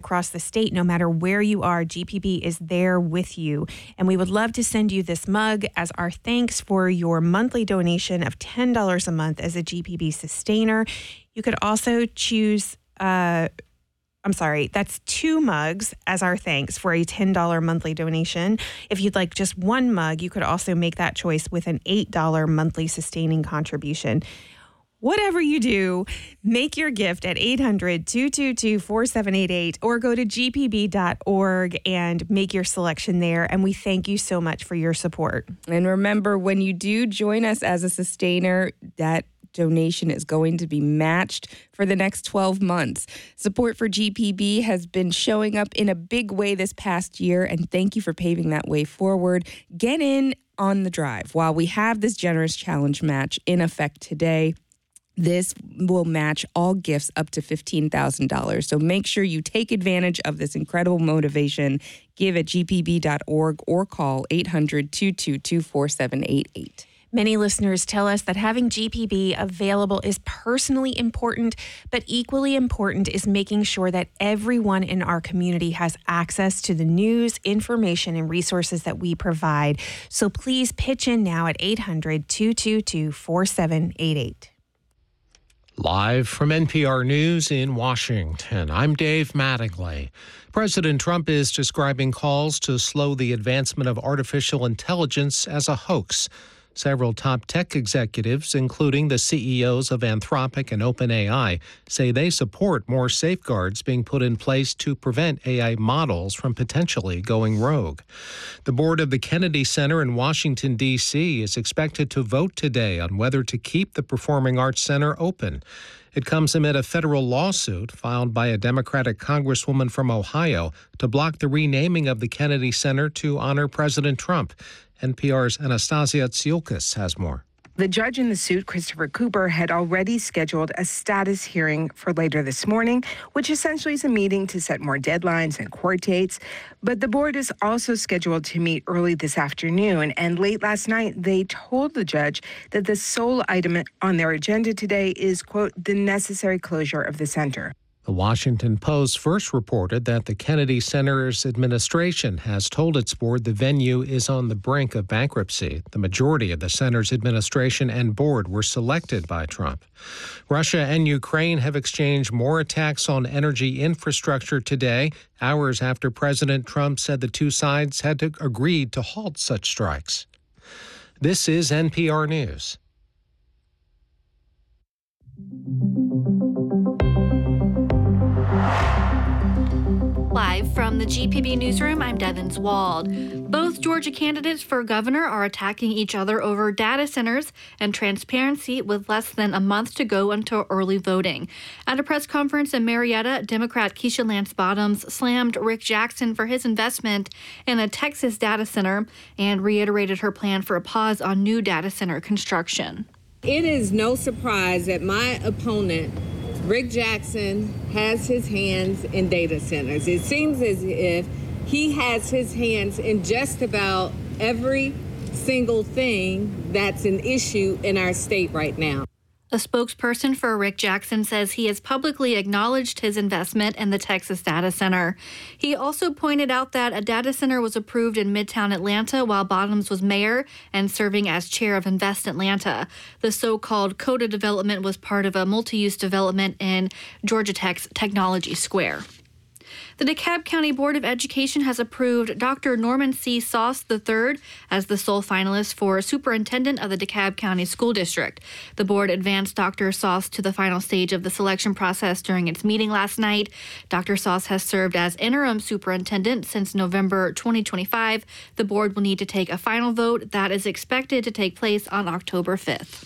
across the state. No matter where you are, GPB is there with you. And we would love to send you this mug as our thanks for your monthly donation of $10 a month as a GPB sustainer. You could also choose, that's 2 mugs as our thanks for a $10 monthly donation. If you'd like just 1 mug, you could also make that choice with an $8 monthly sustaining contribution. Whatever you do, make your gift at 800-222-4788 or go to gpb.org and make your selection there. And we thank you so much for your support. And remember, when you do join us as a sustainer, that donation is going to be matched for the next 12 months. Support for GPB has been showing up in a big way this past year, and thank you for paving that way forward. Get in on the drive. While we have this generous challenge match in effect today, this will match all gifts up to $15,000. So make sure you take advantage of this incredible motivation. Give at gpb.org or call 800-222-4788. Many listeners tell us that having GPB available is personally important, but equally important is making sure that everyone in our community has access to the news, information, and resources that we provide. So please pitch in now at 800-222-4788. Live from NPR News in Washington, I'm Dave Mattingly. President Trump is describing calls to slow the advancement of artificial intelligence as a hoax. Several top tech executives, including the CEOs of Anthropic and OpenAI, say they support more safeguards being put in place to prevent AI models from potentially going rogue. The board of the Kennedy Center in Washington, D.C. is expected to vote today on whether to keep the Performing Arts Center open. It comes amid a federal lawsuit filed by a Democratic congresswoman from Ohio to block the renaming of the Kennedy Center to honor President Trump. NPR's Anastasia Tsiolkas has more. The judge in the suit, Christopher Cooper, had already scheduled a status hearing for later this morning, which essentially is a meeting to set more deadlines and court dates. But the board is also scheduled to meet early this afternoon. And late last night, they told the judge that the sole item on their agenda today is, quote, the necessary closure of the center. The Washington Post first reported that the Kennedy Center's administration has told its board the venue is on the brink of bankruptcy. The majority of the center's administration and board were selected by Trump. Russia and Ukraine have exchanged more attacks on energy infrastructure today, hours after President Trump said the two sides had agreed to halt such strikes. This is NPR News. Live from the GPB newsroom, I'm Devin Wald. Both Georgia candidates for governor are attacking each other over data centers and transparency with less than a month to go until early voting. At a press conference in Marietta, Democrat Keisha Lance Bottoms slammed Rick Jackson for his investment in a Texas data center and reiterated her plan for a pause on new data center construction. It is no surprise that my opponent, Rick Jackson, has his hands in data centers. It seems as if he has his hands in just about every single thing that's an issue in our state right now. A spokesperson for Rick Jackson says he has publicly acknowledged his investment in the Texas data center. He also pointed out that a data center was approved in Midtown Atlanta while Bottoms was mayor and serving as chair of Invest Atlanta. The so-called CODA development was part of a multi-use development in Georgia Tech's Technology Square. The DeKalb County Board of Education has approved Dr. Norman C. Sauce III as the sole finalist for superintendent of the DeKalb County School District. The board advanced Dr. Sauce to the final stage of the selection process during its meeting last night. Dr. Sauce has served as interim superintendent since November 2025. The board will need to take a final vote that is expected to take place on October 5th.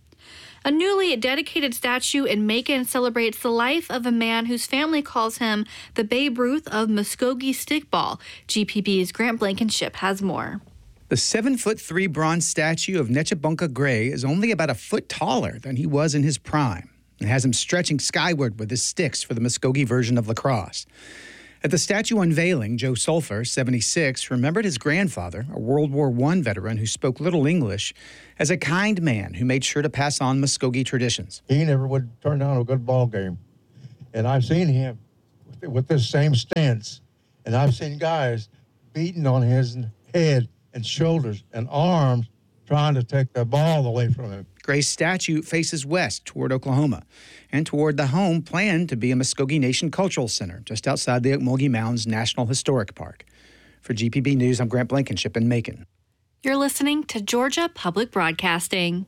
A newly dedicated statue in Macon celebrates the life of a man whose family calls him the Babe Ruth of Muskogee stickball. GPB's Grant Blankenship has more. The 7'3" bronze statue of Nechabunka Gray is only about a foot taller than he was in his prime. It has him stretching skyward with his sticks for the Muskogee version of lacrosse. At the statue unveiling, Joe Sulphur, 76, remembered his grandfather, a World War I veteran who spoke little English, as a kind man who made sure to pass on Muskogee traditions. He never would turn down a good ball game. And I've seen him with this same stance. And I've seen guys beating on his head and shoulders and arms trying to take the ball away from him. Gray's statue faces west toward Oklahoma and toward the home planned to be a Muskogee Nation Cultural Center just outside the Ocmulgee Mountains National Historic Park. For GPB News, I'm Grant Blankenship in Macon. You're listening to Georgia Public Broadcasting.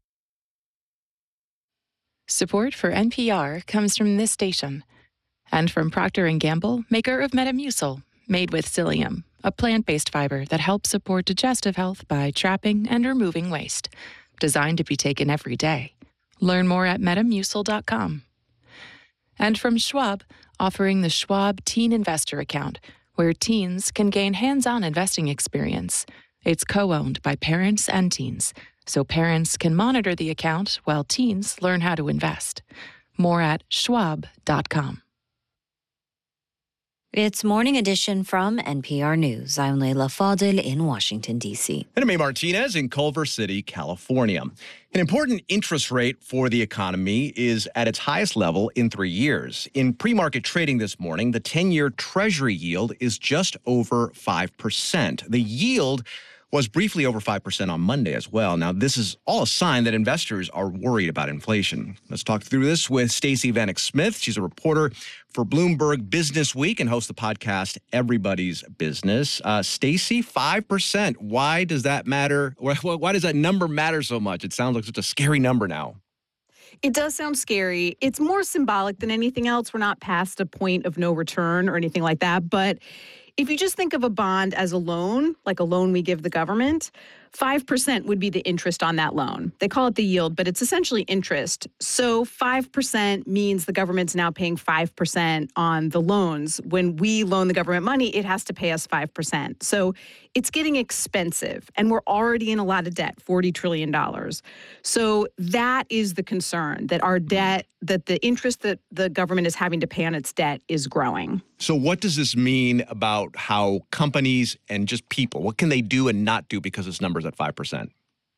Support for NPR comes from this station and from Procter & Gamble, maker of Metamucil, made with psyllium, a plant-based fiber that helps support digestive health by trapping and removing waste. Designed to be taken every day. Learn more at metamucil.com. And from Schwab, offering the Schwab Teen Investor Account, where teens can gain hands-on investing experience. It's co-owned by parents and teens, so parents can monitor the account while teens learn how to invest. More at schwab.com. It's Morning Edition from NPR News. I'm Leila Fadel in Washington, D.C. And I'm May Martinez in Culver City, California. An important interest rate for the economy is at its highest level in 3 years. In pre-market trading this morning, the 10-year Treasury yield is just over 5%. The yield was briefly over 5% on Monday as well. Now, this is all a sign that investors are worried about inflation. Let's talk through this with Stacey Vanek Smith. She's a reporter for Bloomberg Business Week and hosts the podcast Everybody's Business. Stacey, 5%. Why does that matter? Why does that number matter so much? It sounds like such a scary number now. It does sound scary. It's more symbolic than anything else. We're not past a point of no return or anything like that. But if you just think of a bond as a loan, like a loan we give the government, 5% would be the interest on that loan. They call it the yield, but it's essentially interest. So 5% means the government's now paying 5% on the loans. When we loan the government money, it has to pay us 5%. So it's getting expensive, and we're already in a lot of debt, $40 trillion. So that is the concern, that our debt, that the interest that the government is having to pay on its debt is growing. So what does this mean about how companies and just people, what can they do and not do because this number's at 5%?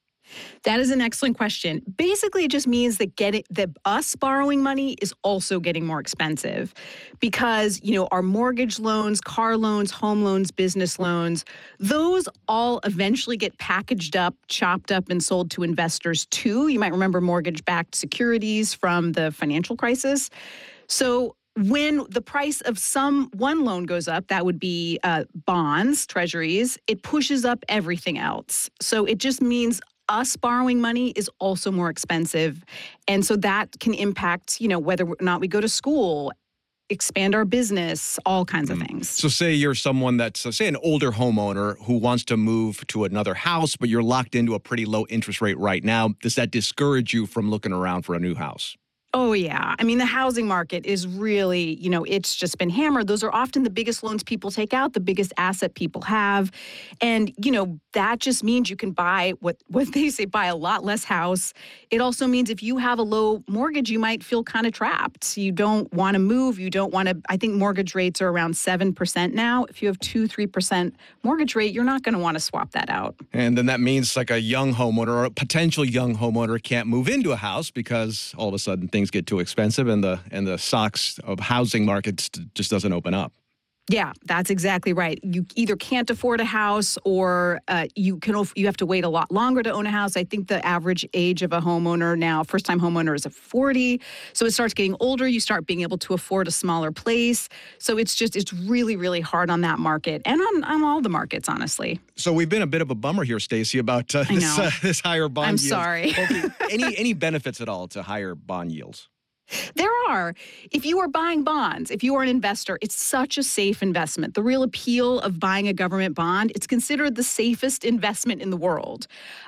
That is an excellent question. Basically, it just means that us borrowing money is also getting more expensive because, our mortgage loans, car loans, home loans, business loans, those all eventually get packaged up, chopped up, and sold to investors too. You might remember mortgage-backed securities from the financial crisis. So when the price of one loan goes up, that would be bonds, treasuries, it pushes up everything else. So it just means us borrowing money is also more expensive. And so that can impact, whether or not we go to school, expand our business, all kinds of things. So say you're someone that's, say, an older homeowner who wants to move to another house, but you're locked into a pretty low interest rate right now. Does that discourage you from looking around for a new house? Oh, yeah. I mean, the housing market is really, it's just been hammered. Those are often the biggest loans people take out, the biggest asset people have. And, that just means you can buy what they say, buy a lot less house. It also means if you have a low mortgage, you might feel kind of trapped. You don't want to move. You don't want to, I think mortgage rates are around 7% now. If you have 2-3% mortgage rate, you're not going to want to swap that out. And then that means like a young homeowner or a potential young homeowner can't move into a house because all of a sudden things get too expensive and the stocks of housing markets just doesn't open up. Yeah, that's exactly right. You either can't afford a house or you have to wait a lot longer to own a house. I think the average age of a homeowner now, first-time homeowner, is 40. So it starts getting older. You start being able to afford a smaller place. So it's really, really hard on that market and on all the markets, honestly. So we've been a bit of a bummer here, Stacey, about this higher bond yield. I'm sorry. Any benefits at all to higher bond yields? There are. If you are buying bonds, if you are an investor, it's such a safe investment. The real appeal of buying a government bond, it's considered the safest investment in the world.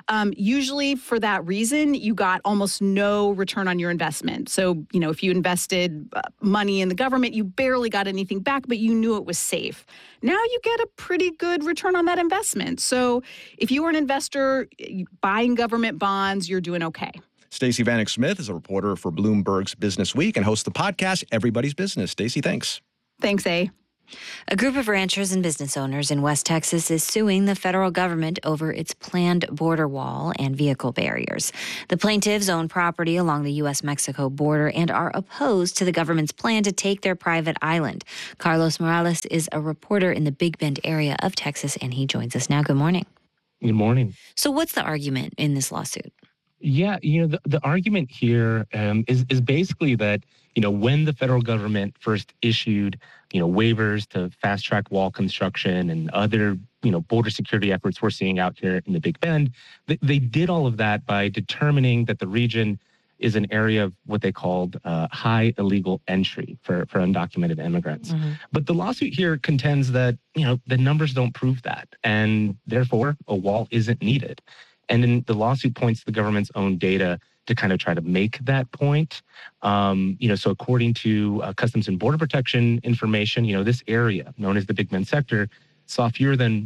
Usually for that reason, you got almost no return on your investment. So, if you invested money in the government, you barely got anything back, but you knew it was safe. Now you get a pretty good return on that investment. So if you are an investor buying government bonds, you're doing okay. Stacey Vanek Smith is a reporter for Bloomberg's Business Week and hosts the podcast Everybody's Business. Stacey, thanks. Thanks, A. A group of ranchers and business owners in West Texas is suing the federal government over its planned border wall and vehicle barriers. The plaintiffs own property along the U.S.-Mexico border and are opposed to the government's plan to take their private island. Carlos Morales is a reporter in the Big Bend area of Texas, and he joins us now. Good morning. Good morning. So what's the argument in this lawsuit? Yeah, the argument here is basically that, when the federal government first issued, waivers to fast track wall construction and other, border security efforts we're seeing out here in the Big Bend, they did all of that by determining that the region is an area of what they called high illegal entry for undocumented immigrants. Mm-hmm. But the lawsuit here contends that, the numbers don't prove that, and therefore a wall isn't needed. And then the lawsuit points to the government's own data to kind of try to make that point. So according to Customs and Border Protection information, this area known as the Big Bend sector saw fewer than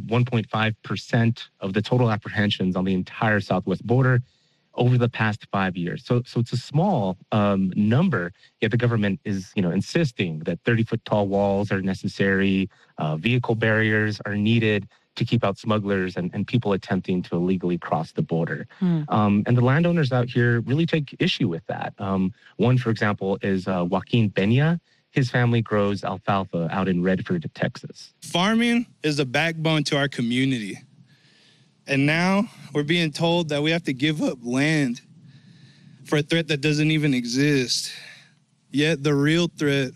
1.5% of the total apprehensions on the entire southwest border over the past 5 years. So it's a small number, yet the government is, insisting that 30-foot tall walls are necessary, vehicle barriers are needed to keep out smugglers and people attempting to illegally cross the border. And the landowners out here really take issue with that. One, for example, is Joaquin Peña. His family grows alfalfa out in Redford, Texas. Farming is the backbone to our community. And now we're being told that we have to give up land for a threat that doesn't even exist. Yet the real threat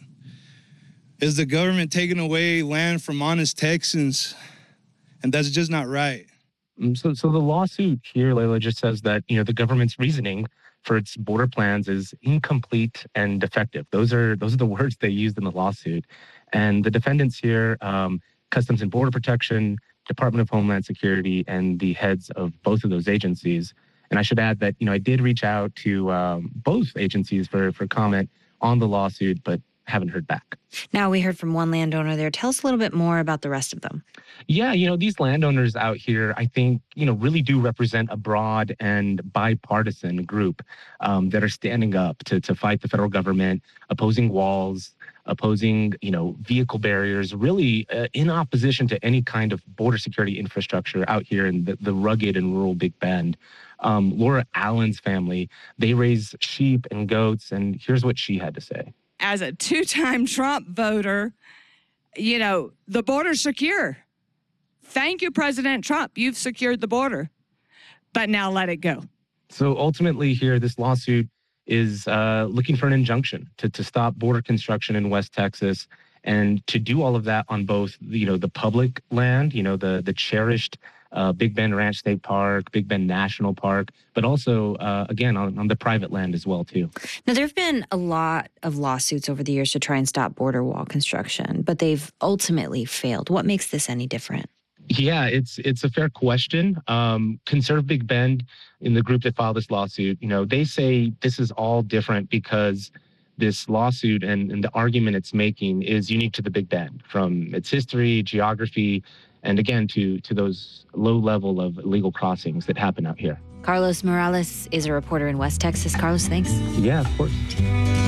is the government taking away land from honest Texans. And that's just not right. So the lawsuit here, Layla, just says that, the government's reasoning for its border plans is incomplete and defective. Those are the words they used in the lawsuit. And the defendants here, Customs and Border Protection, Department of Homeland Security, and the heads of both of those agencies. And I should add that, I did reach out to both agencies for comment on the lawsuit, but haven't heard back. Now, we heard from one landowner there. Tell us a little bit more about the rest of them. Yeah, these landowners out here, I think, really do represent a broad and bipartisan group that are standing up to fight the federal government, opposing walls, opposing, vehicle barriers, really in opposition to any kind of border security infrastructure out here in the rugged and rural Big Bend. Laura Allen's family, they raise sheep and goats, and here's what she had to say. As a two-time Trump voter, the border's secure. Thank you, President Trump. You've secured the border. But now let it go. So ultimately here, this lawsuit is looking for an injunction to stop border construction in West Texas and to do all of that on both, the public land, the cherished Big Bend Ranch State Park, Big Bend National Park, but also, again, on the private land as well, too. Now, there have been a lot of lawsuits over the years to try and stop border wall construction, but they've ultimately failed. What makes this any different? Yeah, it's a fair question. Conserve Big Bend, in the group that filed this lawsuit, they say this is all different because this lawsuit and the argument it's making is unique to the Big Bend, from its history, geography, and again, to those low level of illegal crossings that happen out here. Carlos Morales is a reporter in West Texas. Carlos, thanks. Yeah, of course.